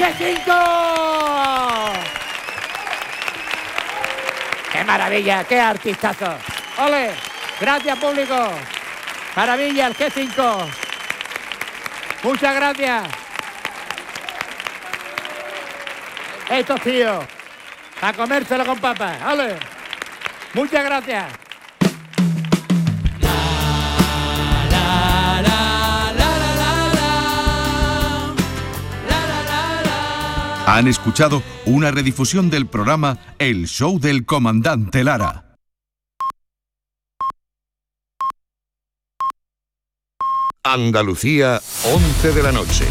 G5. ¡Qué maravilla! ¡Qué artistazo! ¡Ole! ¡Gracias, público! ¡Maravilla, el G5! ¡Muchas gracias! Estos tíos, a comérselo con papas. ¡Ole! ¡Muchas gracias! Han escuchado una redifusión del programa El Show del Comandante Lara. Andalucía, 11 de la noche.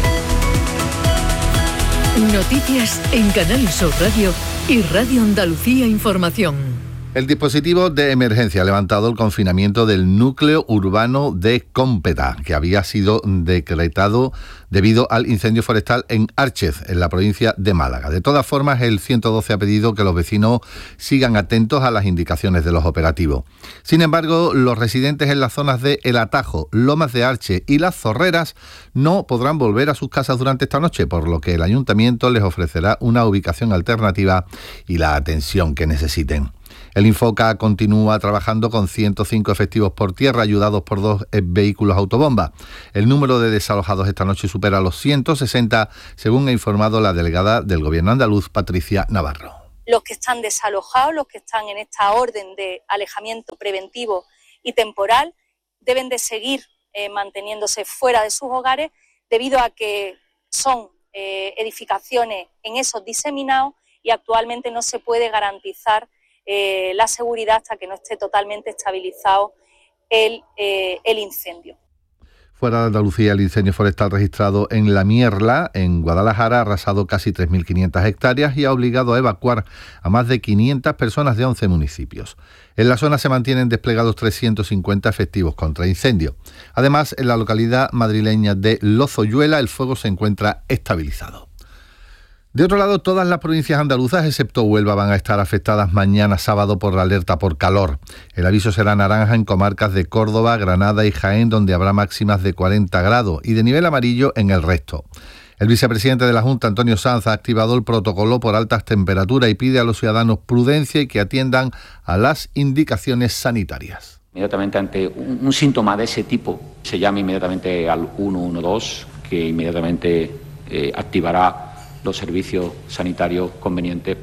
Noticias en Canal Sur Radio y Radio Andalucía Información. El dispositivo de emergencia ha levantado el confinamiento del núcleo urbano de Cómpeta, que había sido decretado debido al incendio forestal en Árchez, en la provincia de Málaga. De todas formas, el 112 ha pedido que los vecinos sigan atentos a las indicaciones de los operativos. Sin embargo, los residentes en las zonas de El Atajo, Lomas de Árchez y Las Zorreras no podrán volver a sus casas durante esta noche, por lo que el ayuntamiento les ofrecerá una ubicación alternativa y la atención que necesiten. El Infoca continúa trabajando con 105 efectivos por tierra, ayudados por 2 vehículos autobomba. El número de desalojados esta noche supera los 160, según ha informado la delegada del Gobierno andaluz, Patricia Navarro. Los que están desalojados, los que están en esta orden de alejamiento preventivo y temporal, deben de seguir manteniéndose fuera de sus hogares, debido a que son edificaciones en esos diseminados y actualmente no se puede garantizar la seguridad hasta que no esté totalmente estabilizado el incendio. Fuera de Andalucía, el incendio forestal registrado en La Mierla, en Guadalajara, ha arrasado casi 3.500 hectáreas y ha obligado a evacuar a más de 500 personas de 11 municipios. En la zona se mantienen desplegados 350 efectivos contra incendio. Además, en la localidad madrileña de Lozoyuela, el fuego se encuentra estabilizado. De otro lado, todas las provincias andaluzas, excepto Huelva, van a estar afectadas mañana sábado por la alerta por calor. El aviso será naranja en comarcas de Córdoba, Granada y Jaén, donde habrá máximas de 40 grados, y de nivel amarillo en el resto. El vicepresidente de la Junta, Antonio Sanz, ha activado el protocolo por altas temperaturas y pide a los ciudadanos prudencia y que atiendan a las indicaciones sanitarias. Inmediatamente ante un síntoma de ese tipo, se llama inmediatamente al 112, que inmediatamente activará los servicios sanitarios convenientes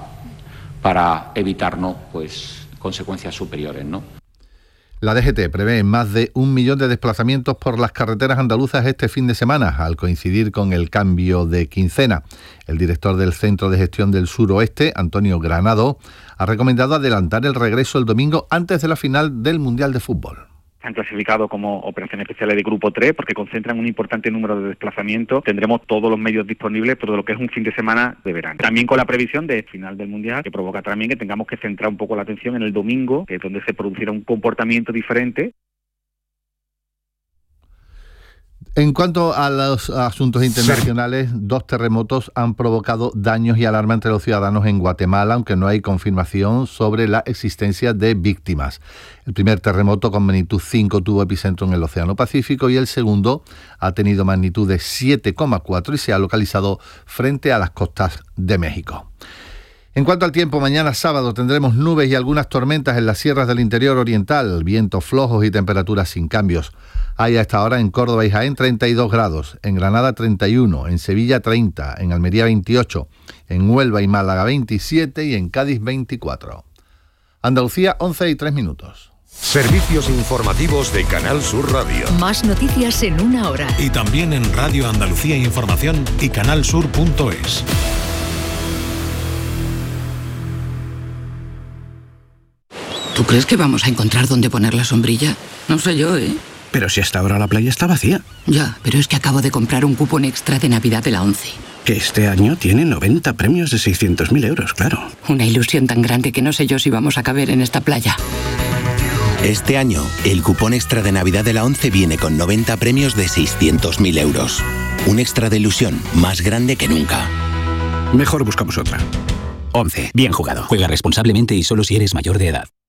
para evitarnos consecuencias superiores, ¿no? La DGT prevé más de 1 millón de desplazamientos por las carreteras andaluzas este fin de semana, al coincidir con el cambio de quincena. El director del Centro de Gestión del Suroeste, Antonio Granado, ha recomendado adelantar el regreso el domingo antes de la final del Mundial de Fútbol. Han clasificado como operaciones especiales de grupo 3 porque concentran un importante número de desplazamientos. Tendremos todos los medios disponibles por lo que es un fin de semana de verano. También con la previsión de final del Mundial, que provoca también que tengamos que centrar un poco la atención en el domingo, que es donde se producirá un comportamiento diferente. En cuanto a los asuntos internacionales, 2 terremotos han provocado daños y alarma entre los ciudadanos en Guatemala, aunque no hay confirmación sobre la existencia de víctimas. El primer terremoto con magnitud 5 tuvo epicentro en el Océano Pacífico y el segundo ha tenido magnitud de 7,4 y se ha localizado frente a las costas de México. En cuanto al tiempo, mañana sábado tendremos nubes y algunas tormentas en las sierras del interior oriental, vientos flojos y temperaturas sin cambios. Hay a esta hora en Córdoba y Jaén 32 grados, en Granada 31, en Sevilla 30, en Almería 28, en Huelva y Málaga 27 y en Cádiz 24. Andalucía, 11:03. Servicios informativos de Canal Sur Radio. Más noticias en 1 hora. Y también en Radio Andalucía Información y canalsur.es. ¿Tú crees que vamos a encontrar dónde poner la sombrilla? No sé yo, ¿eh? Pero si hasta ahora la playa está vacía. Ya, pero es que acabo de comprar un cupón extra de Navidad de la 11. Que este año tiene 90 premios de 600.000 euros, claro. Una ilusión tan grande que no sé yo si vamos a caber en esta playa. Este año, el cupón extra de Navidad de la 11 viene con 90 premios de 600.000 euros. Un extra de ilusión más grande que nunca. Mejor buscamos otra. 11. Bien jugado. Juega responsablemente y solo si eres mayor de edad.